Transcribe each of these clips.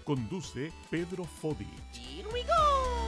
Conduce Pedro Fodich. Here we go!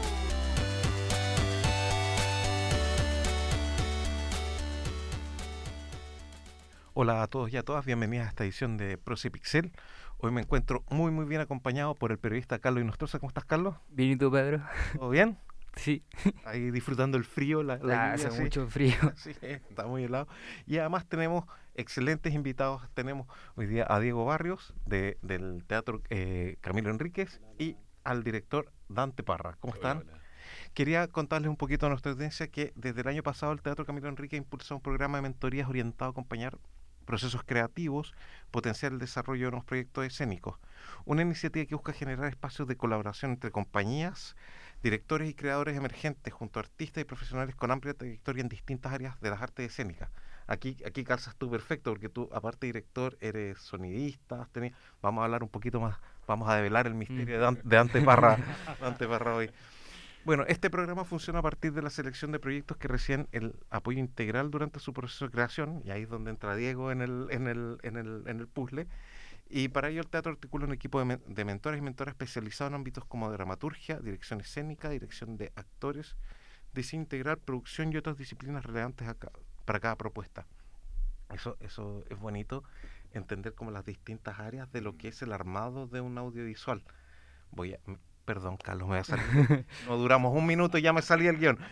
Hola a todos y a todas, bienvenidas a esta edición de Prosa y Pixel. Hoy me encuentro muy bien acompañado por el periodista Carlos Inostroza. ¿Cómo estás, Carlos? Bien, ¿y tú, Pedro? ¿Todo bien? Sí. Ahí disfrutando el frío, la lluvia, Hace sí. mucho frío. Sí, está muy helado. Y además tenemos excelentes invitados. Tenemos hoy día a Diego Barrios del Teatro Camilo Enríquez y al director Dante Parra. ¿Cómo están? Hola. Quería contarles un poquito a nuestra audiencia que desde el año pasado el Teatro Camilo Enríquez impulsa un programa de mentorías orientado a acompañar procesos creativos, potenciar el desarrollo de nuevos proyectos escénicos. Una iniciativa que busca generar espacios de colaboración entre compañías, directores y creadores emergentes junto a artistas y profesionales con amplia trayectoria en distintas áreas de las artes escénicas. Aquí calzas tú perfecto, porque tú, aparte de director, eres sonidista. Vamos a hablar un poquito más, vamos a develar el misterio de Dante Parra, Dante Parra hoy. Bueno, este programa funciona a partir de la selección de proyectos que reciben el apoyo integral durante su proceso de creación, y ahí es donde entra Diego en el puzzle. Y para ello el teatro articula un equipo de mentores y mentoras especializados en ámbitos como dramaturgia, dirección escénica, dirección de actores, diseño integral, producción y otras disciplinas relevantes para cada propuesta. Eso es bonito, entender como las distintas áreas de lo que es el armado de un audiovisual. Perdón, Carlos, me voy a salir. No duramos un minuto y ya me salí el guión.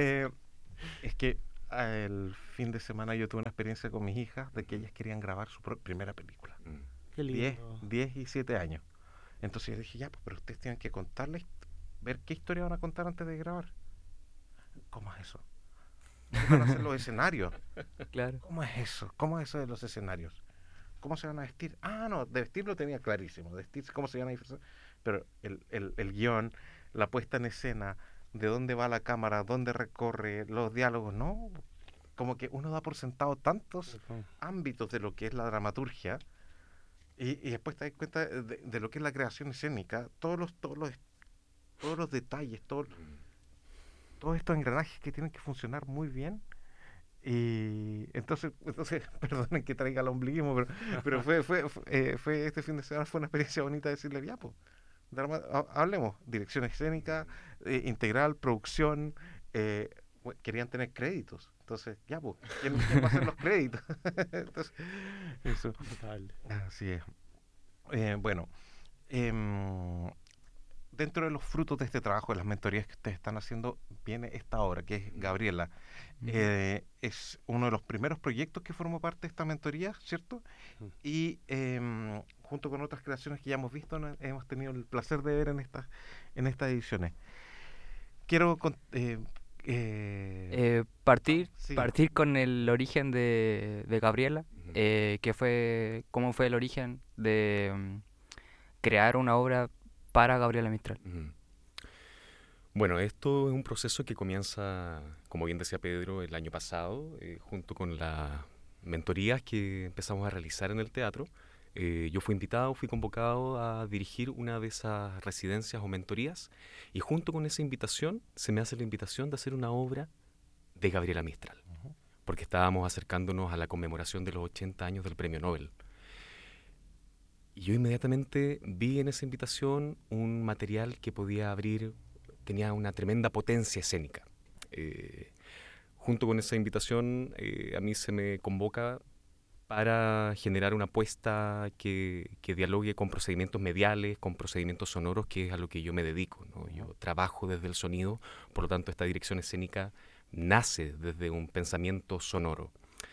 Es que el fin de semana yo tuve una experiencia con mis hijas de que ellas querían grabar su primera película. Qué lindo. 10 y 7 años. Entonces yo dije, ya, pues, pero ustedes tienen que contarles, ver qué historia van a contar antes de grabar. ¿Cómo es eso? ¿Qué van a hacer los escenarios? Claro. ¿Cómo es eso? ¿Cómo es eso de los escenarios? ¿Cómo se van a vestir? Ah, no, de vestir lo tenía clarísimo, de vestir, cómo se van a disfrazar. Pero el guión, la puesta en escena, de dónde va la cámara, dónde recorre, los diálogos, ¿no? Como que uno da por sentado tantos ámbitos de lo que es la dramaturgia y después te das cuenta de lo que es la creación escénica, todos los detalles, todos estos engranajes que tienen que funcionar muy bien. Y entonces perdonen que traiga el ombliguismo, pero fue este fin de semana fue una experiencia bonita decirle, ya, pues, hablemos, dirección escénica, integral, producción, querían tener créditos, entonces, ya, pues, ¿quién va a hacer los créditos? Entonces, eso, Total. así es. Bueno, dentro de los frutos de este trabajo, de las mentorías que ustedes están haciendo, viene esta obra, que es Gabriela. Es uno de los primeros proyectos que formó parte de esta mentoría, ¿cierto? Y junto con otras creaciones que ya hemos visto, hemos tenido el placer de ver en estas ediciones. Quiero Partir sí. con el origen de Gabriela, cómo fue el origen de crear una obra para Gabriela Mistral. Bueno, esto es un proceso que comienza, como bien decía Pedro, el año pasado, junto con las mentorías que empezamos a realizar en el teatro. Yo fui convocado a dirigir una de esas residencias o mentorías, y junto con esa invitación se me hace la invitación de hacer una obra de Gabriela Mistral, porque estábamos acercándonos a la conmemoración de los 80 años del Premio Nobel. Y yo inmediatamente vi en esa invitación un material que tenía una tremenda potencia escénica. Junto con esa invitación, a mí se me convoca para generar una apuesta que dialogue con procedimientos mediales, con procedimientos sonoros, que es a lo que yo me dedico, ¿no? Yo trabajo desde el sonido, por lo tanto esta dirección escénica nace desde un pensamiento sonoro.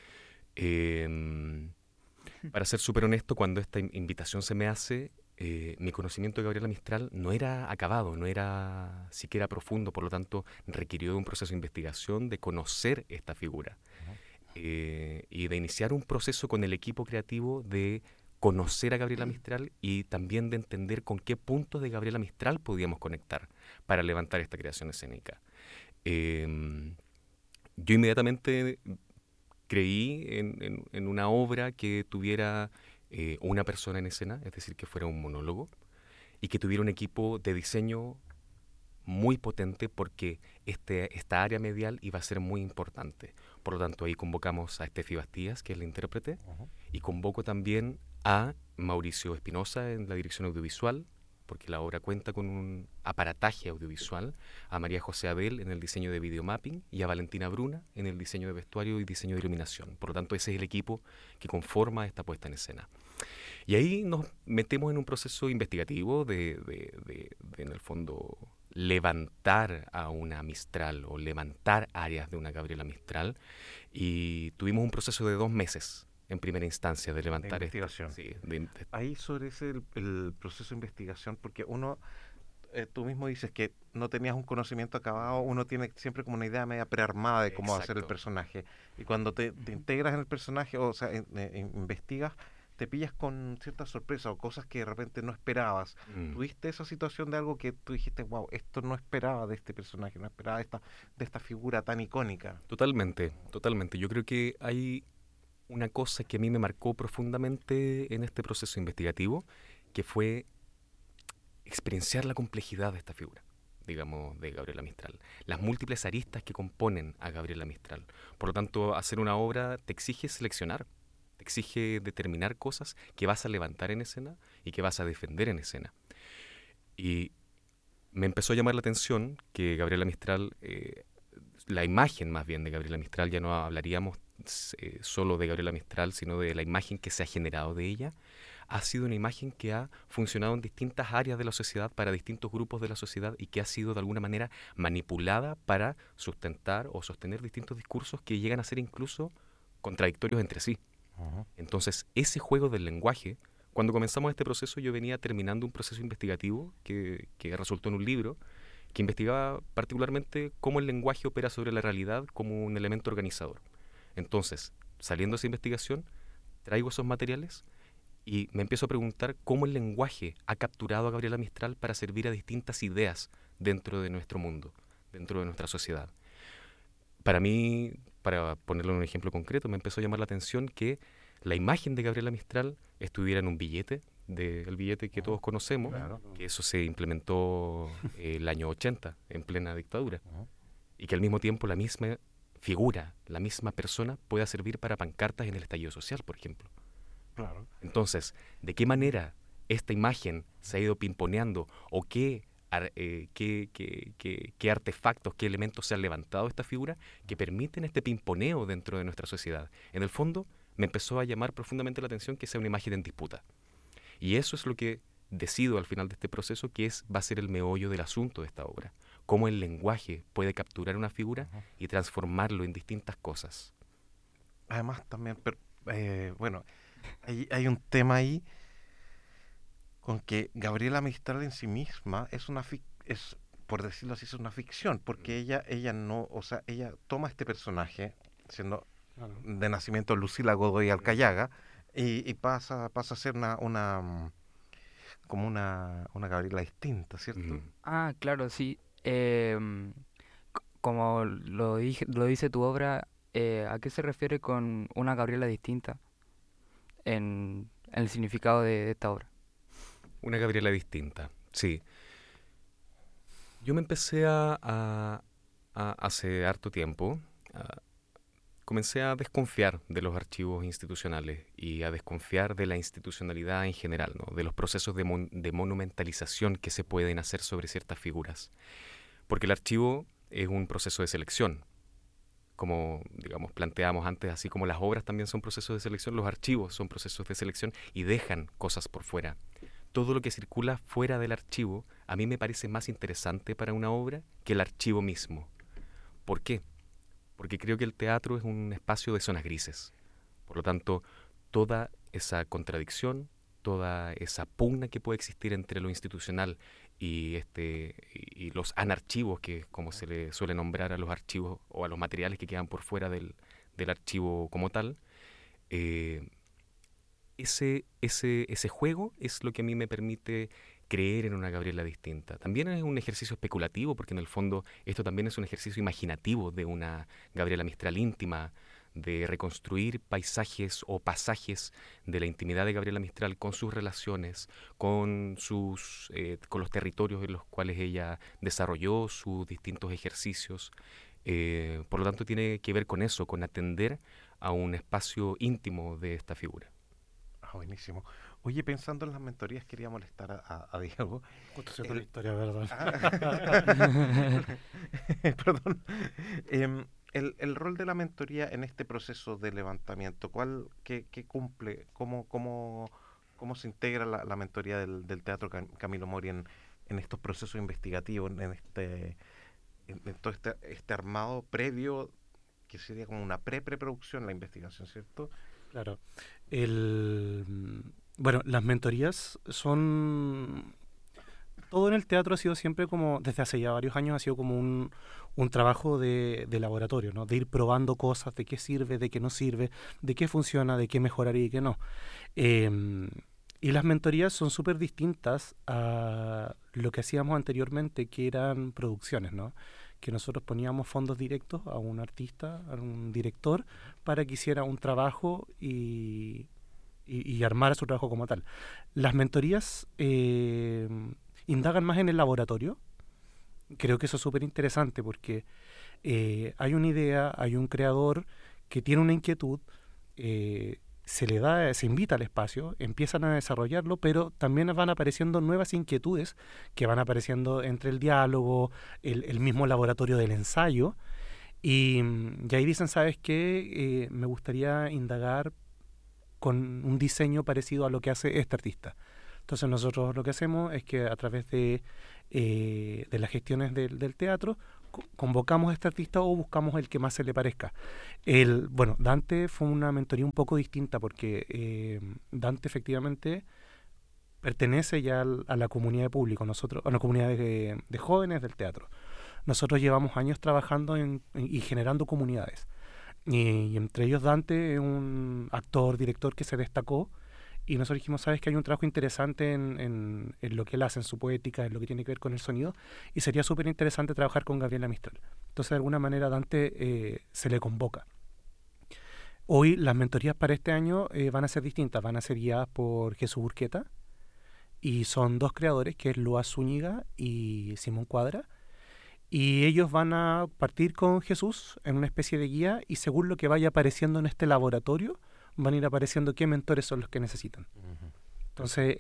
Para ser súper honesto, cuando esta invitación se me hace, mi conocimiento de Gabriela Mistral no era acabado, no era siquiera profundo, por lo tanto requirió de un proceso de investigación, de conocer esta figura, y de iniciar un proceso con el equipo creativo de conocer a Gabriela Mistral y también de entender con qué puntos de Gabriela Mistral podíamos conectar para levantar esta creación escénica. Yo inmediatamente creí en una obra que tuviera una persona en escena, es decir, que fuera un monólogo, y que tuviera un equipo de diseño muy potente, porque esta área medial iba a ser muy importante. Por lo tanto, ahí convocamos a Estefi Bastías, que es la intérprete, y convoco también a Mauricio Espinosa en la dirección audiovisual, porque la obra cuenta con un aparataje audiovisual, a María José Abel en el diseño de videomapping y a Valentina Bruna en el diseño de vestuario y diseño de iluminación. Por lo tanto, ese es el equipo que conforma esta puesta en escena. Y ahí nos metemos en un proceso investigativo en el fondo, levantar a una Mistral o levantar áreas de una Gabriela Mistral. Y tuvimos un proceso de 2 meses en primera instancia de levantar De investigación. Ahí sobre el proceso de investigación, porque uno, tú mismo dices que no tenías un conocimiento acabado, uno tiene siempre como una idea media prearmada de cómo va a ser el Exacto. personaje. Y cuando te integras en el personaje, o sea, investigas, te pillas con ciertas sorpresas o cosas que de repente no esperabas. Mm. ¿Tuviste esa situación de algo que tú dijiste, wow, esto no esperaba de este personaje, no esperaba de esta figura tan icónica? Totalmente, totalmente. Yo creo que hay una cosa que a mí me marcó profundamente en este proceso investigativo, que fue experienciar la complejidad de esta figura, digamos, de Gabriela Mistral. Las múltiples aristas que componen a Gabriela Mistral. Por lo tanto, hacer una obra te exige seleccionar, te exige determinar cosas que vas a levantar en escena y que vas a defender en escena. Y me empezó a llamar la atención que Gabriela Mistral, la imagen más bien de Gabriela Mistral, ya no hablaríamos solo de Gabriela Mistral, sino de la imagen que se ha generado de ella, ha sido una imagen que ha funcionado en distintas áreas de la sociedad, para distintos grupos de la sociedad, y que ha sido de alguna manera manipulada para sustentar o sostener distintos discursos que llegan a ser incluso contradictorios entre sí. Ujú. Entonces, ese juego del lenguaje, cuando comenzamos este proceso, yo venía terminando un proceso investigativo que resultó en un libro que investigaba particularmente cómo el lenguaje opera sobre la realidad como un elemento organizador. Entonces, saliendo de esa investigación, traigo esos materiales y me empiezo a preguntar cómo el lenguaje ha capturado a Gabriela Mistral para servir a distintas ideas dentro de nuestro mundo, dentro de nuestra sociedad. Para mí, para ponerlo en un ejemplo concreto, me empezó a llamar la atención que la imagen de Gabriela Mistral estuviera en un billete, el billete que todos conocemos, Claro. que eso se implementó el año 80, en plena dictadura, Ujú. y que al mismo tiempo la misma figura, la misma persona pueda servir para pancartas en el estallido social, por ejemplo. Claro. Entonces, ¿de qué manera esta imagen se ha ido pimponeando o qué artefactos, qué elementos se han levantado de esta figura que permiten este pimponeo dentro de nuestra sociedad? En el fondo, me empezó a llamar profundamente la atención que sea una imagen en disputa. Y eso es lo que decido al final de este proceso, que va a ser el meollo del asunto de esta obra. Cómo el lenguaje puede capturar una figura y transformarlo en distintas cosas. Además, también, bueno, hay un tema ahí con que Gabriela Mistral en sí misma es, por decirlo así, es una ficción, porque ella no, o sea, ella toma este personaje, siendo Claro. de nacimiento Lucila Godoy Alcayaga, y pasa a ser como una Gabriela distinta, ¿cierto? Ah, claro, sí. Como lo dice tu obra, ¿a qué se refiere con una Gabriela distinta en el significado de esta obra? Una Gabriela distinta, sí. Yo me empecé hace harto tiempo, comencé a desconfiar de los archivos institucionales y a desconfiar de la institucionalidad en general, ¿no? De los procesos de monumentalización que se pueden hacer sobre ciertas figuras. Porque el archivo es un proceso de selección. Como, digamos, planteamos antes, así como las obras también son procesos de selección, los archivos son procesos de selección y dejan cosas por fuera. Todo lo que circula fuera del archivo a mí me parece más interesante para una obra que el archivo mismo. ¿Por qué? Porque creo que el teatro es un espacio de zonas grises. Por lo tanto, toda esa contradicción, toda esa pugna que puede existir entre lo institucional y los anarchivos, que es como se le suele nombrar a los archivos o a los materiales que quedan por fuera del archivo como tal, ese juego es lo que a mí me permite creer en una Gabriela distinta. También es un ejercicio especulativo, porque en el fondo esto también es un ejercicio imaginativo de una Gabriela Mistral íntima, de reconstruir paisajes o pasajes de la intimidad de Gabriela Mistral con sus relaciones, con los territorios en los cuales ella desarrolló sus distintos ejercicios. Por lo tanto, tiene que ver con eso, con atender a un espacio íntimo de esta figura. Buenísimo. Oye, pensando en las mentorías, quería molestar a Diego. Justo siento El- la historia, ¿verdad? Perdón. El rol de la mentoría en este proceso de levantamiento, qué cumple? ¿Cómo se integra la mentoría del Teatro Camilo Mori en estos procesos investigativos, en todo este armado previo, que sería como una preproducción, la investigación, ¿cierto? Claro. Bueno, las mentorías son... Todo en el teatro ha sido siempre como, desde hace ya varios años, ha sido como un trabajo de laboratorio, ¿no? De ir probando cosas, de qué sirve, de qué no sirve, de qué funciona, de qué mejorar y qué no. Em, y las mentorías son súper distintas a lo que hacíamos anteriormente, que eran producciones, ¿no? Que nosotros poníamos fondos directos a un artista, a un director, para que hiciera un trabajo y armara su trabajo como tal. Las mentorías indagan más en el laboratorio. Creo que eso es súper interesante porque hay una idea, hay un creador que tiene una inquietud, se invita al espacio, empiezan a desarrollarlo, pero también van apareciendo nuevas inquietudes que van apareciendo entre el diálogo, el mismo laboratorio del ensayo, y ahí dicen, ¿sabes qué? Me gustaría indagar con un diseño parecido a lo que hace este artista. Entonces nosotros lo que hacemos es que a través de las gestiones del teatro convocamos a este artista o buscamos el que más se le parezca. Bueno, Dante fue una mentoría un poco distinta porque Dante efectivamente pertenece ya a la comunidad de público, a la comunidad de jóvenes del teatro. Nosotros llevamos años trabajando y generando comunidades. Y entre ellos Dante es un actor, director que se destacó y nosotros dijimos, sabes que hay un trabajo interesante en lo que él hace, en su poética, en lo que tiene que ver con el sonido y sería súper interesante trabajar con Gabriela Mistral. Entonces de alguna manera a Dante se le convoca. Hoy las mentorías para este año van a ser distintas, van a ser guiadas por Jesús Urqueta y son dos creadores que es Loa Zúñiga y Simón Cuadra. Y ellos van a partir con Jesús en una especie de guía y según lo que vaya apareciendo en este laboratorio, van a ir apareciendo qué mentores son los que necesitan. Entonces,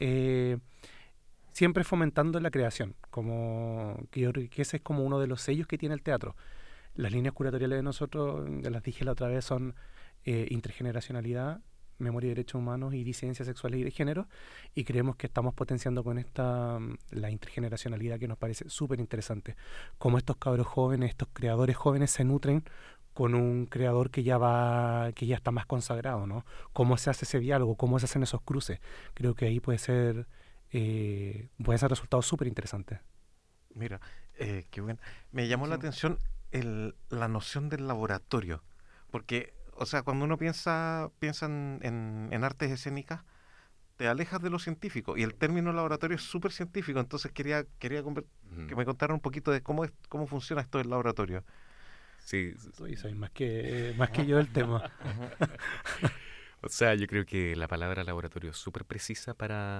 siempre fomentando la creación, como que yo creo que ese es como uno de los sellos que tiene el teatro. Las líneas curatoriales de nosotros, ya las dije la otra vez, son intergeneracionalidad, memoria y derechos humanos y disidencias sexuales y de género, y creemos que estamos potenciando con esta la intergeneracionalidad que nos parece súper interesante. Como estos cabros jóvenes, estos creadores jóvenes se nutren con un creador que ya está más consagrado, ¿no? Cómo se hace ese diálogo, cómo se hacen esos cruces. Creo que ahí pueden ser resultados súper interesantes. Mira, qué bueno. Me llamó la atención la noción del laboratorio, porque, o sea, cuando uno piensa en artes escénicas, te alejas de lo científico, y el término laboratorio es súper científico, entonces quería que me contaran un poquito de cómo funciona esto del laboratorio. Sí, Tú sabes más que yo el tema. o sea, yo creo que la palabra laboratorio es súper precisa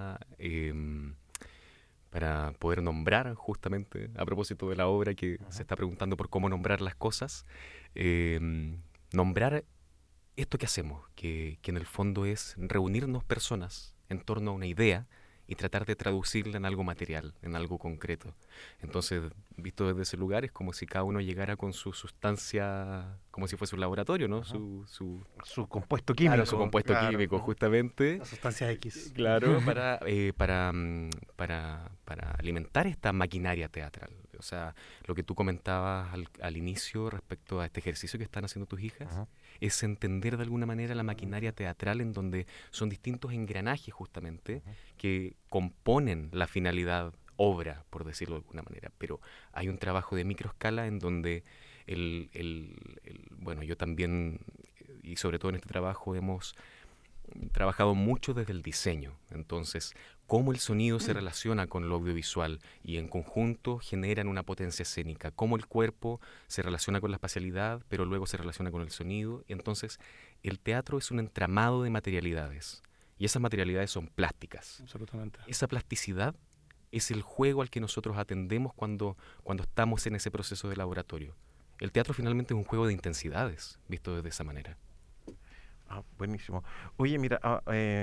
para poder nombrar justamente, a propósito de la obra que se está preguntando por cómo nombrar las cosas, nombrar esto que hacemos, que en el fondo es reunirnos personas en torno a una idea y tratar de traducirla en algo material, en algo concreto. Entonces, visto desde ese lugar, es como si cada uno llegara con su sustancia, como si fuese un laboratorio, ¿no? Su compuesto químico. Claro, su compuesto químico, justamente. La sustancia X. Claro, para alimentar esta maquinaria teatral. O sea, lo que tú comentabas al inicio respecto a este ejercicio que están haciendo tus hijas, es entender de alguna manera la maquinaria teatral en donde son distintos engranajes justamente que componen la finalidad obra, por decirlo de alguna manera. Pero hay un trabajo de microescala en donde bueno, yo también, y sobre todo en este trabajo, hemos trabajado mucho desde el diseño. Entonces, cómo el sonido se relaciona con lo audiovisual y en conjunto generan una potencia escénica, cómo el cuerpo se relaciona con la espacialidad, pero luego se relaciona con el sonido. Entonces, el teatro es un entramado de materialidades y esas materialidades son plásticas. Absolutamente. Esa plasticidad es el juego al que nosotros atendemos cuando estamos en ese proceso de laboratorio. El teatro finalmente es un juego de intensidades, visto de esa manera. Buenísimo. Oye, mira,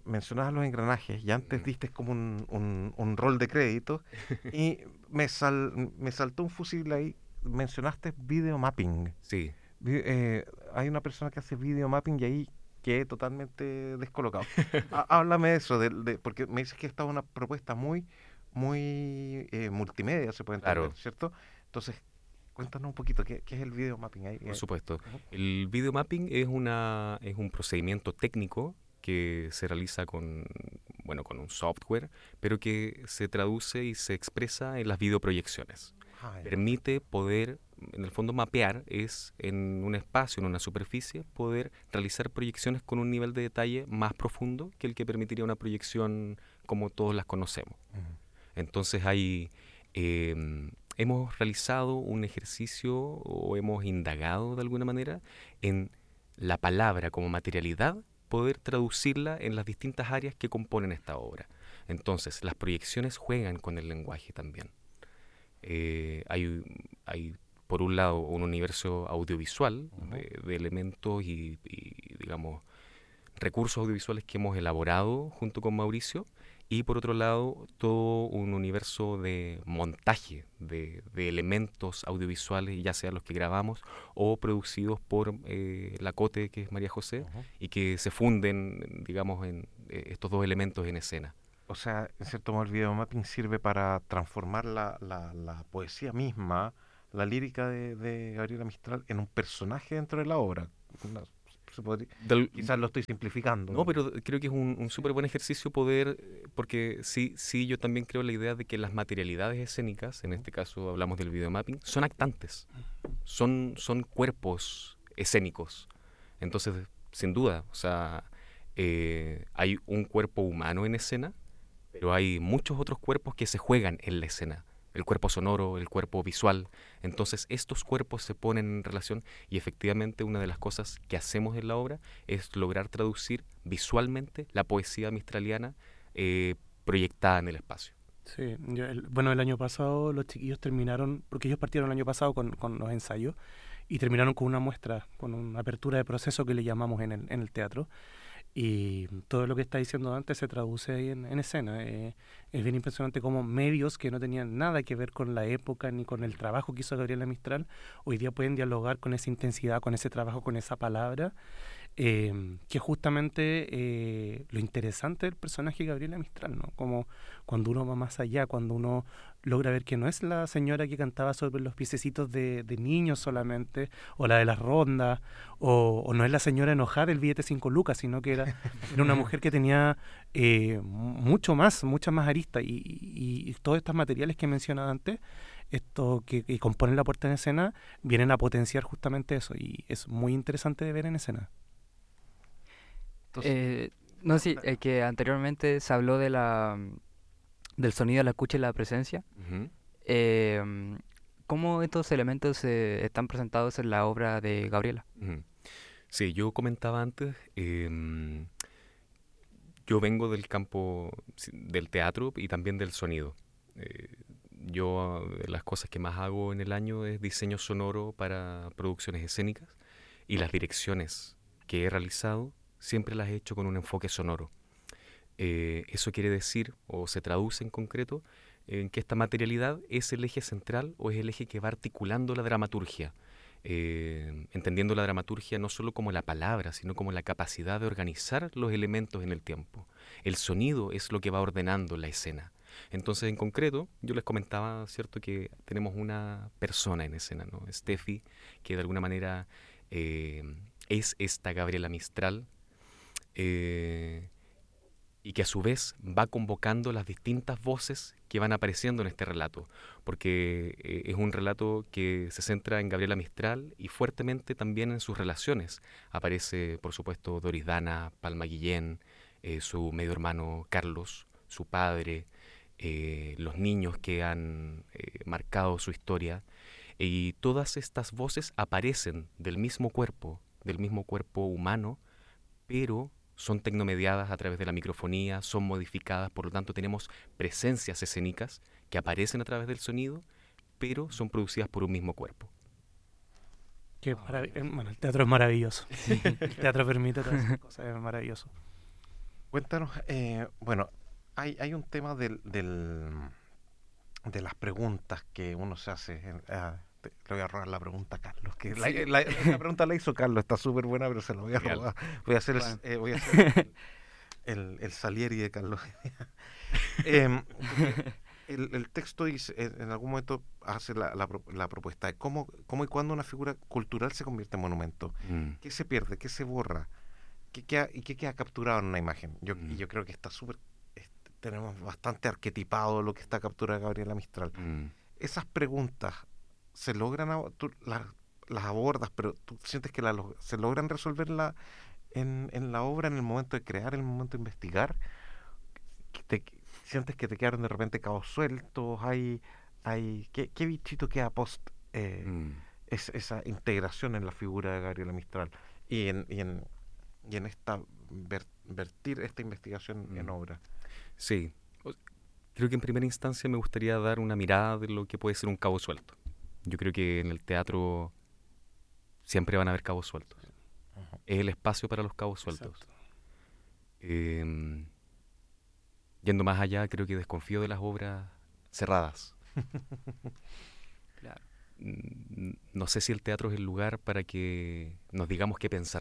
mencionabas los engranajes y antes diste como un rol de crédito y me saltó un fusible ahí. Mencionaste video mapping. Sí. Hay una persona que hace video mapping y ahí quedé totalmente descolocado. Háblame de eso, porque me dices que esta es una propuesta muy multimedia, se puede entender, Claro. ¿cierto? Entonces, cuéntanos un poquito, ¿qué es el video mapping ahí? Por supuesto. Ujú. El video mapping es un procedimiento técnico que se realiza con un software, pero que se traduce y se expresa en las videoproyecciones. Ah, ya. Permite poder, en el fondo, mapear, es en un espacio, en una superficie, poder realizar proyecciones con un nivel de detalle más profundo que el que permitiría una proyección como todos las conocemos. Ujú. Entonces hemos realizado un ejercicio o hemos indagado de alguna manera en la palabra como materialidad, poder traducirla en las distintas áreas que componen esta obra. Entonces, las proyecciones juegan con el lenguaje también. Hay, por un lado, un universo audiovisual de elementos y, digamos, recursos audiovisuales que hemos elaborado junto con Mauricio, y por otro lado todo un universo de montaje de elementos audiovisuales, ya sean los que grabamos o producidos por la Cote, que es María José, Ujú. y que se funden, digamos, en estos dos elementos en escena. O sea, en cierto modo el video mapping sirve para transformar la poesía misma, la lírica de Gabriela Mistral en un personaje dentro de la obra. Una- Quizás lo estoy simplificando. No, pero creo que es un súper buen ejercicio poder, porque sí, yo también creo en la idea de que las materialidades escénicas, en este caso hablamos del videomapping, son actantes, son cuerpos escénicos. Entonces, sin duda, o sea, hay un cuerpo humano en escena, pero hay muchos otros cuerpos que se juegan en la escena. El cuerpo sonoro, el cuerpo visual. Entonces estos cuerpos se ponen en relación y efectivamente una de las cosas que hacemos en la obra es lograr traducir visualmente la poesía mistraliana proyectada en el espacio. Sí, bueno, el año pasado los chiquillos terminaron, porque ellos partieron el año pasado con los ensayos y terminaron con una muestra, con una apertura de proceso que le llamamos en el teatro. Y todo lo que está diciendo antes se traduce ahí en escena. Es bien impresionante cómo medios que no tenían nada que ver con la época ni con el trabajo que hizo Gabriela Mistral, hoy día pueden dialogar con esa intensidad, con ese trabajo, con esa palabra, que justamente lo interesante del personaje de Gabriela Mistral, ¿no? Como cuando uno va más allá, cuando uno logra ver que no es la señora que cantaba sobre los piececitos de niños solamente, o la de las rondas, o no es la señora enojada del billete 5 lucas, sino que era una mujer que tenía muchas más aristas, y todos estos materiales que mencionaba antes, esto que componen la puesta en escena, vienen a potenciar justamente eso, y es muy interesante de ver en escena. Entonces, No, sí, que anteriormente se habló del sonido, la escucha y la presencia. Ujú. ¿Cómo estos elementos están presentados en la obra de Gabriela? Ujú. Sí, yo comentaba antes, yo vengo del campo del teatro y también del sonido. Yo, de las cosas que más hago en el año es diseño sonoro para producciones escénicas, y las direcciones que he realizado siempre las he hecho con un enfoque sonoro. Eso quiere decir, o se traduce en concreto, en que esta materialidad es el eje central o es el eje que va articulando la dramaturgia, entendiendo la dramaturgia no solo como la palabra, sino como la capacidad de organizar los elementos en el tiempo. El sonido es lo que va ordenando la escena. Entonces, en concreto, yo les comentaba, ¿cierto?, que tenemos una persona en escena, ¿no? Steffi, que de alguna manera es esta Gabriela Mistral, y que a su vez va convocando las distintas voces que van apareciendo en este relato, porque es un relato que se centra en Gabriela Mistral y fuertemente también en sus relaciones. Aparece, por supuesto, Doris Dana, Palma Guillén, su medio hermano Carlos, su padre, los niños que han marcado su historia, y todas estas voces aparecen del mismo cuerpo humano, pero son tecnomediadas a través de la microfonía, son modificadas, por lo tanto tenemos presencias escénicas que aparecen a través del sonido, pero son producidas por un mismo cuerpo. Bueno, el teatro es maravilloso. El teatro permite todas esas cosas, es maravilloso. Cuéntanos, bueno, hay un tema de las preguntas que uno se hace. Le voy a robar la pregunta a Carlos, que la pregunta la hizo Carlos, está súper buena, pero se la voy a Genial. robar. Voy a hacer, Bueno. voy a hacer el Salieri de Carlos. Porque el texto dice, en algún momento hace la propuesta de cómo y cuándo una figura cultural se convierte en monumento. ¿Qué se pierde? ¿Qué se borra? ¿Qué queda capturado en una imagen? Y yo creo que está súper... tenemos bastante arquetipado lo que está capturado de Gabriela Mistral. Esas preguntas se logran, tú las abordas, pero tú sientes que se logran resolverla en la obra, en el momento de crear, en el momento de investigar. Que sientes que te quedaron de repente cabos sueltos, ¿qué bichito queda post esa integración en la figura de Gabriela Mistral y en esta vertir esta investigación en obra? Sí, creo que en primera instancia me gustaría dar una mirada de lo que puede ser un cabo suelto. Yo creo que en el teatro siempre van a haber cabos sueltos. Ujú. Es el espacio para los cabos sueltos. Exacto. Yendo más allá, creo que desconfío de las obras cerradas. Claro. No sé si el teatro es el lugar para que nos digamos qué pensar,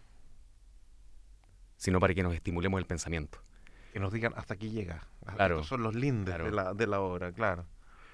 sino para que nos estimulemos el pensamiento. Que nos digan hasta aquí llega. Claro, Estos son los lindes claro. de la obra, claro.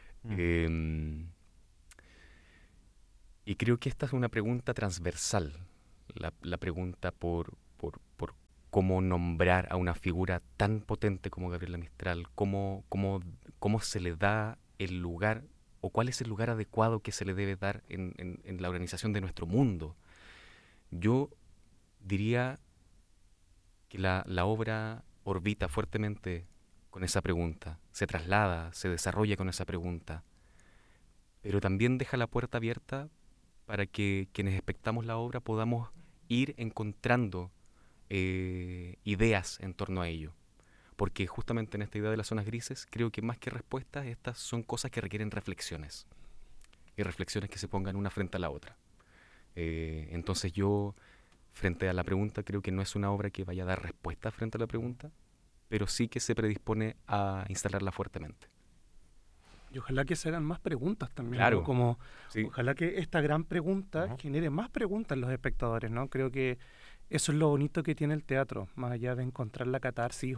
Y creo que esta es una pregunta transversal, la pregunta por cómo nombrar a una figura tan potente como Gabriela Mistral, cómo se le da el lugar o cuál es el lugar adecuado que se le debe dar en la organización de nuestro mundo. Yo diría que la obra orbita fuertemente con esa pregunta, se traslada, se desarrolla con esa pregunta, pero también deja la puerta abierta para que quienes espectamos la obra podamos ir encontrando ideas en torno a ello. Porque justamente en esta idea de las zonas grises, creo que más que respuestas, estas son cosas que requieren reflexiones. Y reflexiones que se pongan una frente a la otra. Entonces yo, frente a la pregunta, creo que no es una obra que vaya a dar respuestas frente a la pregunta, pero sí que se predispone a instalarla fuertemente. Y ojalá que se hagan más preguntas también, Claro. ¿no? Como Sí. ojalá que esta gran pregunta Ujú. genere más preguntas en los espectadores, ¿no? Creo que eso es lo bonito que tiene el teatro, más allá de encontrar la catarsis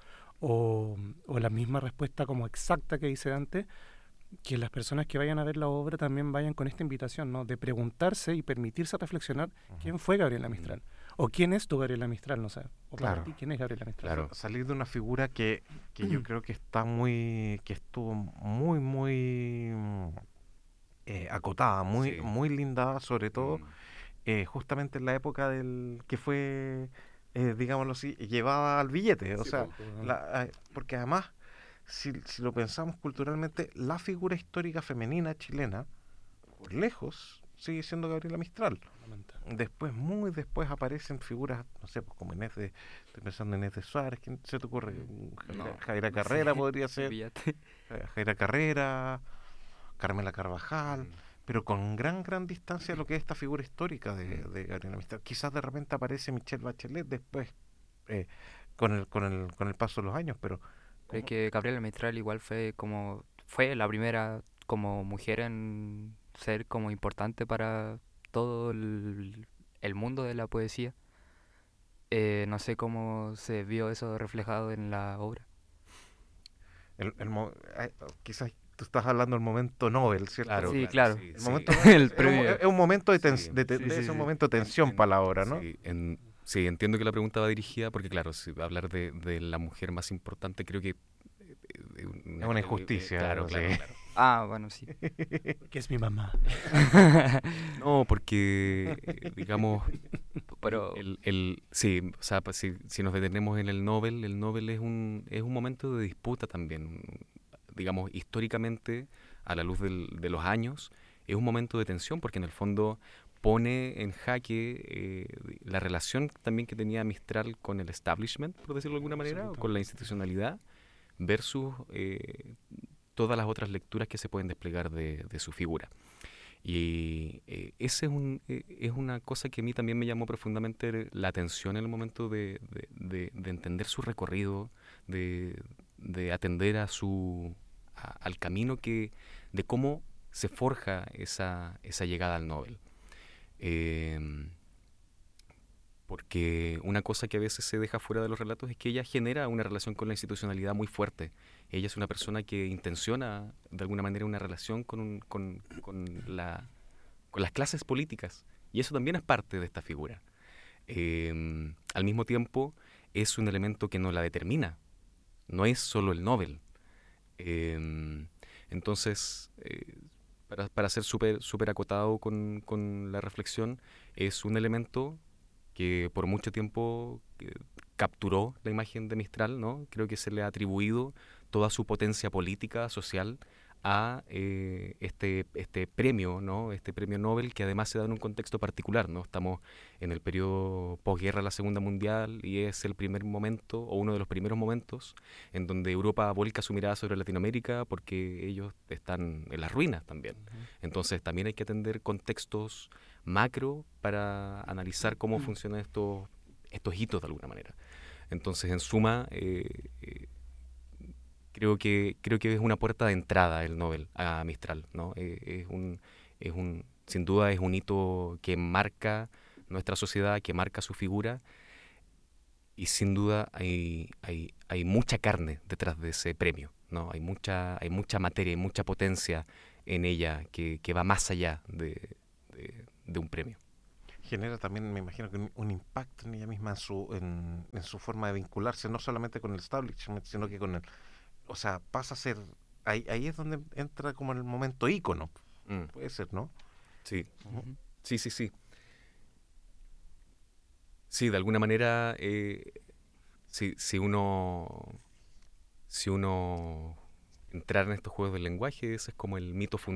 o la misma respuesta como exacta que dice Dante, que las personas que vayan a ver la obra también vayan con esta invitación, ¿no? De preguntarse y permitirse reflexionar quién fue Gabriela Mistral, o quién es tu Gabriela Mistral, no sé, o para Claro. ti, quién es Gabriela Mistral. Claro. Salir de una figura que yo creo que que estuvo muy acotada, Sí. muy lindada, sobre todo justamente en la época que fue, digámoslo así, llevada al billete. O Sí, sea, po. porque además, si lo pensamos culturalmente, la figura histórica femenina chilena, por lejos, sigue siendo Gabriela Mistral. Después, muy después, aparecen figuras, no sé, pues como estoy pensando en Inés de Suárez, ¿quién se te ocurre? No, Jaira no Carrera sé, podría me ser, pillaste. Jaira Carrera, Carmela Carvajal, pero con gran distancia a lo que es esta figura histórica de Gabriela Mistral. Quizás de repente aparece Michelle Bachelet después, eh, con el paso de los años, pero Pero es como- que Gabriela Mistral igual fue la primera como mujer en ser como importante para todo el mundo de la poesía. No sé cómo se vio eso reflejado en la obra. quizás tú estás hablando del momento Nobel, ¿cierto? Claro, Sí, claro. sí, El sí. momento El es premio. es un momento de, Sí, sí, es sí, un sí. momento de tensión para la obra, ¿no? Sí, sí, entiendo que la pregunta va dirigida porque, claro, si hablar de la mujer más importante, creo que Es una injusticia, claro, sí. claro, claro. Ah, bueno, sí. Que es mi mamá. No, porque, digamos, Pero sí, o sea, si nos detenemos en el Nobel es un momento de disputa también. Digamos, históricamente, a la luz de los años, es un momento de tensión porque en el fondo pone en jaque la relación también que tenía Mistral con el establishment, por decirlo de alguna manera, o con la institucionalidad, versus todas las otras lecturas que se pueden desplegar de su figura. Y ese es una cosa que a mí también me llamó profundamente la atención en el momento de entender su recorrido, de atender al camino de cómo se forja esa llegada al Nobel. Porque una cosa que a veces se deja fuera de los relatos es que ella genera una relación con la institucionalidad muy fuerte. Ella es una persona que intenciona de alguna manera una relación con las clases políticas. Y eso también es parte de esta figura. Al mismo tiempo, es un elemento que no la determina. No es solo el Nobel. Entonces, para ser súper acotado con la reflexión, es un elemento que por mucho tiempo capturó la imagen de Mistral, ¿no? Creo que se le ha atribuido toda su potencia política, social, a este premio, ¿no? Este premio Nobel, que además se da en un contexto particular, ¿no? Estamos en el periodo posguerra a la Segunda Mundial y es el primer momento, o uno de los primeros momentos, en donde Europa vuelca su mirada sobre Latinoamérica porque ellos están en las ruinas también. Entonces también hay que atender contextos macro para analizar cómo funcionan estos hitos de alguna manera. Entonces, en suma, creo que es una puerta de entrada el Nobel a Mistral, ¿no? Sin duda es un hito que marca nuestra sociedad, que marca su figura, y sin duda hay mucha carne detrás de ese premio, ¿no? Hay mucha materia, hay mucha potencia en ella que va más allá de un premio. Genera también, me imagino, que un impacto en ella misma, en su forma de vincularse, no solamente con el establishment, sino que con el... O sea, pasa a ser... Ahí es donde entra como el momento ícono. Puede ser, ¿no? Sí, sí. Sí, de alguna manera, si uno entrar en estos juegos del lenguaje, ese es como el mito fundamental